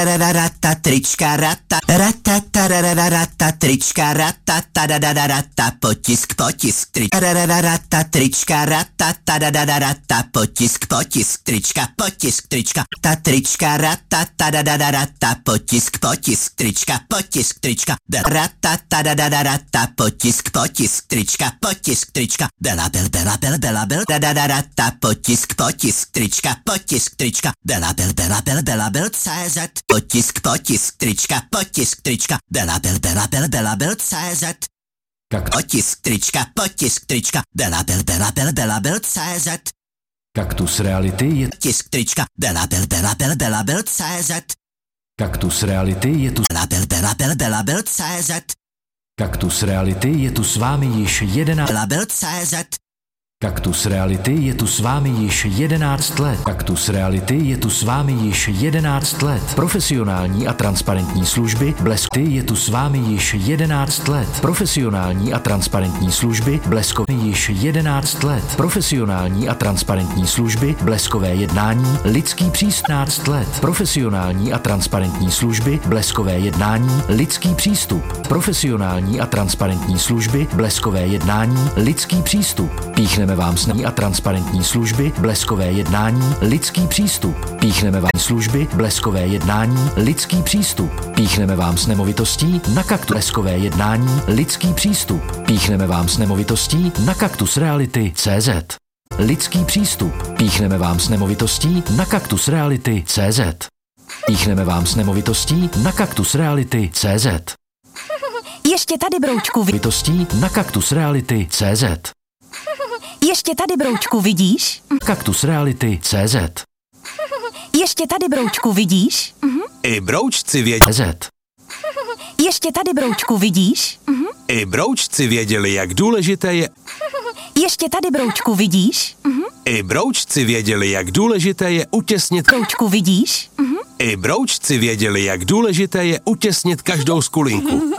Rata trička, rata trička, rata potisk, rata trička, rata potisk, trička, ta trička, rata potisk, trička, rata potisk, trička, bela, rata potisk, trička, bela, CZ, potisk, trička, bela, CZ, potisk, trička, bela, CZ, Kaktus reality je tisk, trička, bela, CZ, Kaktus reality je tu bela, CZ, Kaktus reality je tu s vámi již 11 bela, CZ, Kaktus reality je tu s vámi již 11 let. Kaktus reality je tu s vámi již 11 let. Profesionální a transparentní služby Blesky je tu s vámi již 11 let. Profesionální a transparentní služby Bleskové již 11 let. Profesionální a transparentní služby Bleskové jednání lidský přístup 15 let. Profesionální a transparentní služby Bleskové jednání lidský přístup. Profesionální a transparentní služby Bleskové jednání lidský přístup. Píchneme vám sní a transparentní služby Bleskové jednání lidský přístup. Píchneme vám služby Bleskové jednání lidský přístup. Píchneme vám s nemovitostí na Kaktus Bleskové jednání lidský přístup. Píchneme vám s nemovitostí na Kaktus Reality CZ. Lidský přístup. Píchneme vám s nemovitostí na Kaktus Reality CZ. Píchneme vám s nemovitostí na Kaktus Reality CZ. Ještě tady, broučku, Nemovitostí na Kaktus Reality CZ. Ještě tady, broučku, vidíš? Kaktus Reality CZ. Ještě tady, broučku, vidíš? I broučci věděli. CZ. Ještě tady, broučku, vidíš? I broučci věděli, jak důležité je. Ještě tady, broučku, vidíš? I broučci věděli, jak důležité je utěsnit. Broučku, vidíš? I broučci věděli, jak důležité je utěsnit každou skulinku.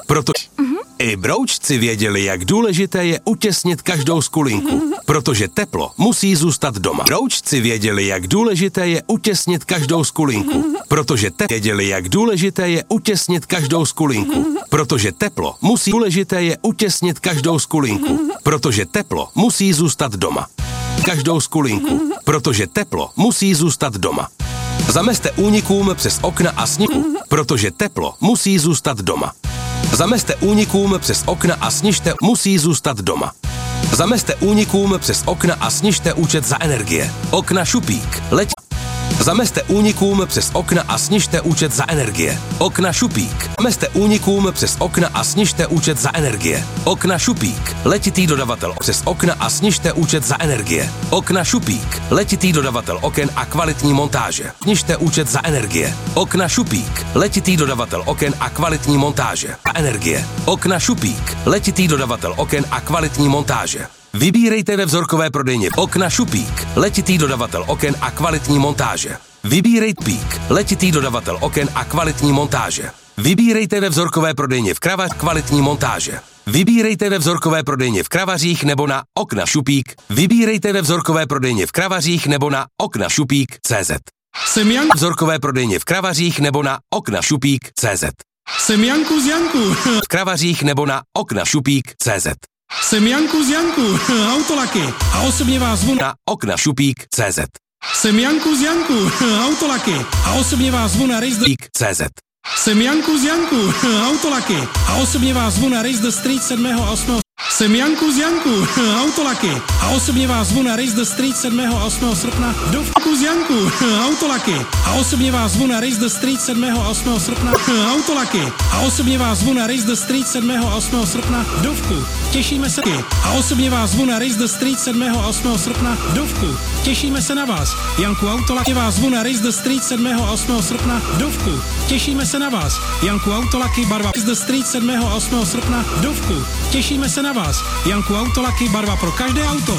I broučci věděli, jak důležité je utěsnit každou skulinku, protože teplo musí zůstat doma. Broučci věděli, jak důležité je utěsnit každou skulinku, protože věděli, jak důležité je utěsnit každou skulinku, protože teplo musí důležité je utěsnit každou skulinku, protože teplo musí zůstat doma. Každou skulinku, protože teplo musí zůstat doma. Zamezte únikům přes okna a sníhu, protože teplo musí zůstat doma. Zamezte únikům přes okna a snižte musí zůstat doma. Zamezte únikům přes okna a snižte účet za energie. Okna šupík, leď. Zamezte únikům přes okna a snižte účet za energie. Okna šupík. Zamezte únikům přes okna a snižte účet za energie. Okna šupík. Letitý dodavatel přes okna a snižte účet za energie. Okna šupík. Letitý dodavatel oken a kvalitní montáže. Snižte účet za energie. Okna šupík. Letitý dodavatel oken a kvalitní montáže. A energie. Okna šupík. Letitý dodavatel oken a kvalitní montáže. Vybírejte ve vzorkové prodejně okna šupík, letitý dodavatel oken a kvalitní montáže. Vybírejte pík, letitý dodavatel oken a kvalitní montáže. Vybírejte ve vzorkové prodejně v Kravař kvalitní montáže. Vybírejte ve vzorkové prodejně v Kravařích nebo na okna šupík. Vybírejte ve vzorkové prodejně v Kravařích nebo na okna šupík CZ. Jsem Jan. Vzorkové prodejně v Kravařích nebo na okna šupík CZ. Jsem Janku z Janku. V Kravařích nebo na okna šupík CZ. Jsem Janku z Janku, Autolaky. A osobně vás zvu na okna šupík CZ. Jsem Janku z Janku, Autolaky. A osobně vás zvu na Race the CZ. Jsem Janku z Janku, Autolaky. A osobně vás zvu na Race the Street 7. a 8. Jsem Janku z Janku, Autolaky. A osobně vás zvu na Race the Street 7. a 8. srpna do Janku z Janku, Autolaky. A osobně vás zvu na Race the Street 7. a 8. srpna Autolaky. A osobně vás zvu na Race the Street 7. a 8. srpna Dovku. Těšíme se. A osobně vás zvu na Race the Street 7. a 8. srpna Dovku. Těšíme se na vás. Janku Autolaky vás zvu na Race the Street 7. a 8. srpna Dovku. Těšíme se na vás. Janku Autolaky barva Race the Street 7. a 8. srpna Dovku. Těšíme se na vás. Janku Autolaky barva pro každé auto.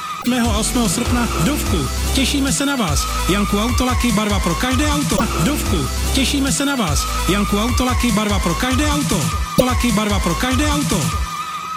8. srpna Dovku. Těšíme se na vás. Janku Autolaky barva pro každé auto. Dovku. Těšíme se na vás. Janku Autolaky barva pro každé auto. Autolaky barva pro každé auto.